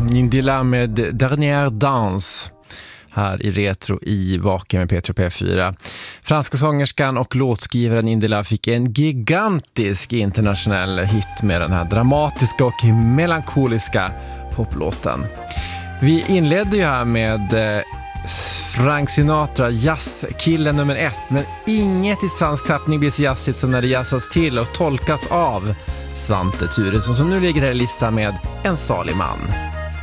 Indila med Dernière Danse här i Retro i Vaken med Petra P4. Franska sångerskan och låtskrivaren Indila fick en gigantisk internationell hit med den här dramatiska och melankoliska poplåten. Vi inledde ju här med Frank Sinatra, jazzkillen nummer 1, men inget i svensk tappning blir så jazzigt som när det jazzas till och tolkas av Svante Thuresson, som nu ligger här i listan med En salig man.